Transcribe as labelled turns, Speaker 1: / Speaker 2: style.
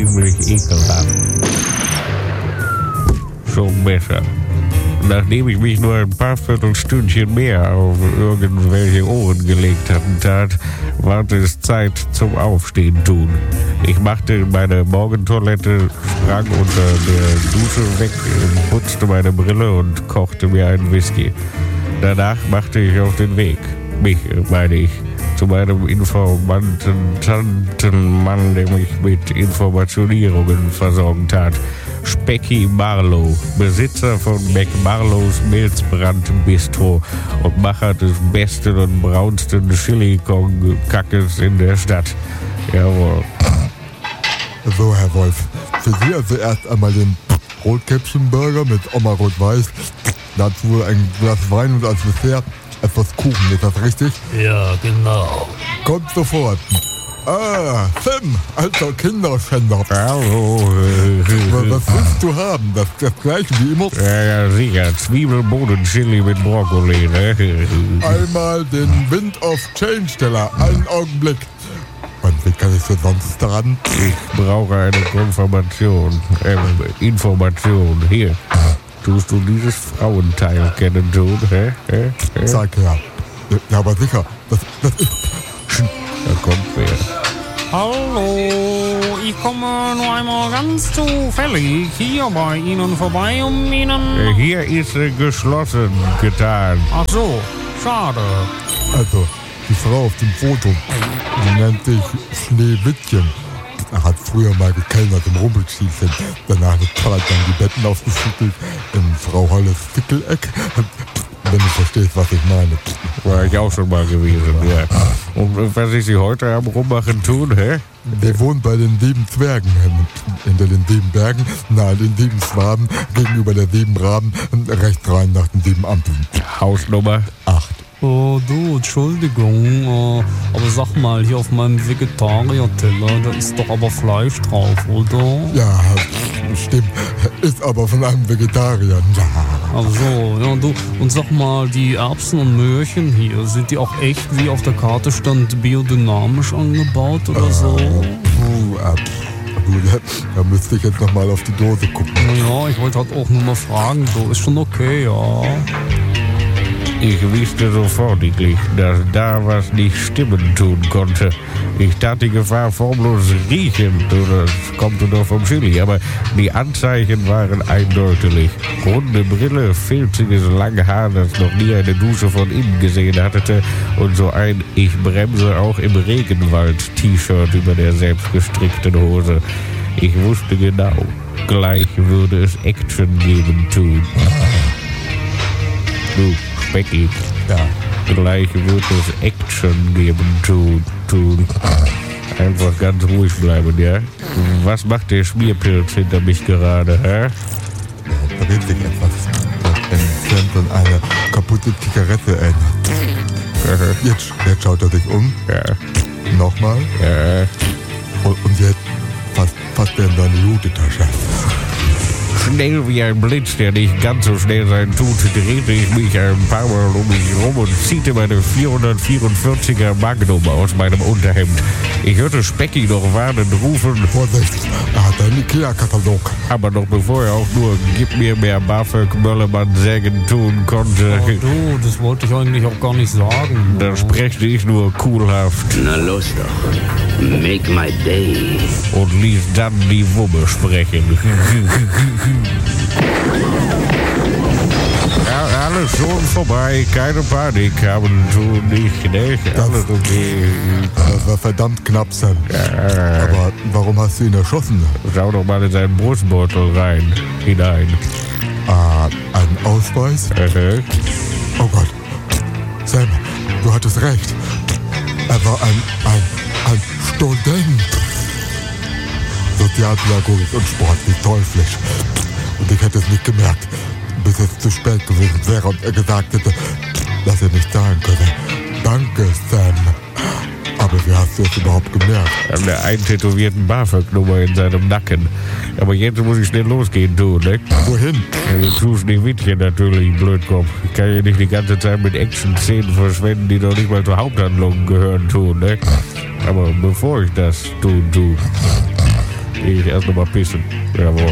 Speaker 1: ziemlich ekelhaft. So besser. Nachdem ich mich nur ein paar Viertelstündchen mehr auf irgendwelche Ohren gelegt hatte, war es Zeit zum Aufstehen tun. Ich machte meine Morgentoilette, sprang unter der Dusche weg, putzte meine Brille und kochte mir einen Whisky. Danach machte ich auf den Weg. Mich, meine ich, zu meinem Informantentantenmann, der mich mit Informationierungen versorgt hat. Specky Marlow, Besitzer von McMarlows Milzbrand Bistro und Macher des besten und braunsten Chili-Kong-Kackes in der Stadt. Jawohl.
Speaker 2: So, Herr Wolf, für Sie also erst einmal den Rotkäppchen-Burger mit Oma Rot-Weiß, dazu ein Glas Wein und als Dessert etwas Kuchen, ist das richtig?
Speaker 3: Ja, genau.
Speaker 2: Kommt sofort. Ah, Sam, alter Kinderschänder.
Speaker 1: Hallo.
Speaker 2: Was willst du haben? Das gleiche wie immer?
Speaker 1: Ja, sicher. Zwiebelbohnen-Chili mit Brokkoli, ne?
Speaker 2: Einmal den Wind of Change-Teller. Einen Augenblick. Und wie kann ich dir sonst dran?
Speaker 1: Ich brauche eine Information. Hier. Tust du dieses Frauenteil kennen, tun?
Speaker 2: Sag her. Ja, aber sicher. Das ist...
Speaker 1: Da kommt wer.
Speaker 3: Hallo, ich komme nur einmal ganz zufällig hier bei Ihnen vorbei, um Ihnen...
Speaker 1: Hier ist geschlossen getan.
Speaker 3: Ach so, schade.
Speaker 2: Also, die Frau auf dem Foto, die nennt sich Schneewittchen. Er hat früher mal gekellnert im Rumpelschießen. Danach hat dann die Betten aufgeschüttelt in Frau Holles Fickeleck. Wenn du verstehst, was ich meine.
Speaker 1: War ich auch schon mal gewesen, ja. Und was ist sie heute am Rummachen tun, hä?
Speaker 2: Der wohnt bei den 7 Zwergen, hinter den 7 Bergen, nahe den 7 Schwaben, gegenüber der 7 Raben, rechts rein nach den 7 Ampeln.
Speaker 1: Hausnummer
Speaker 2: 8.
Speaker 3: Oh, du, Entschuldigung, aber sag mal, hier auf meinem Vegetarier-Teller, da ist doch aber Fleisch drauf, oder?
Speaker 2: Ja, stimmt. Ist aber von einem Vegetarier.
Speaker 3: Ach so, ja, du, und sag mal, die Erbsen und Möhrchen hier, sind die auch echt, wie auf der Karte stand, biodynamisch angebaut oder so?
Speaker 2: Da müsste ich jetzt nochmal auf die Dose gucken.
Speaker 3: Ja, ich wollte halt auch nur mal fragen, so, ist schon okay, ja.
Speaker 1: Ich wusste sofortiglich, dass da was nicht stimmen tun konnte. Ich tat die Gefahr formlos riechen, das kommt nur vom Chili, aber die Anzeichen waren eindeutig. Runde Brille, filziges Langhaar, das noch nie eine Dusche von innen gesehen hatte und so ein Ich bremse auch im Regenwald-T-Shirt über der selbstgestrickten Hose. Ich wusste genau, gleich würde es Action geben tun. Du, Specky.
Speaker 2: Ja.
Speaker 1: Gleich wird es Action geben tun. Einfach ganz ruhig bleiben, ja? Was macht der Schmierpilz hinter mich gerade, hä?
Speaker 2: Da dreht sich etwas. Das dann eine kaputte Zigarette erinnert. Jetzt schaut er sich um.
Speaker 1: Ja.
Speaker 2: Nochmal.
Speaker 1: Ja.
Speaker 2: Und jetzt fasst er in seine Jutetasche.
Speaker 1: Schnell wie ein Blitz, der nicht ganz so schnell sein tut, drehte ich mich ein paar Mal um mich rum und ziehte meine 444er Magnum aus meinem Unterhemd. Ich hörte Specky noch warnend rufen:
Speaker 2: Vorsicht, er hat einen Ikea-Katalog.
Speaker 1: Aber noch bevor er auch nur Gib mir mehr BAföG Möllermann sägen tun konnte,
Speaker 3: Oh, du, das wollte ich eigentlich auch gar nicht sagen.
Speaker 1: da sprechte ich nur coolhaft
Speaker 4: Na los doch. Make my day.
Speaker 1: und ließ dann die Wumme sprechen. Ja, alles schon vorbei, keine Panik haben tun nicht, ne? Alles okay.
Speaker 2: Das war verdammt knapp, Sam. Aber warum hast du ihn erschossen?
Speaker 1: Schau doch mal in seinen Brustbeutel hinein.
Speaker 2: Ein Ausweis? Oh Gott. Sam, du hattest recht. Er war ein Student. Sozialpädagogik und Sport, wie teuflisch. Und ich hätte es nicht gemerkt, bis es zu spät gewesen wäre und er gesagt hätte, dass er nicht zahlen könne. Danke, Sam. Aber wie hast du es überhaupt gemerkt?
Speaker 1: Eine eintätowierten BAföG-Nummer in seinem Nacken. Aber jetzt muss ich schnell losgehen, du, ne?
Speaker 2: Wohin?
Speaker 1: Du tust nicht Wittchen natürlich, Blödkopf. Ich kann ja nicht die ganze Zeit mit Action-Szenen verschwenden, die doch nicht mal zur Haupthandlung gehören, tun, ne? Aber bevor ich das tue, Gehe ich erst noch mal pissen. Jawohl.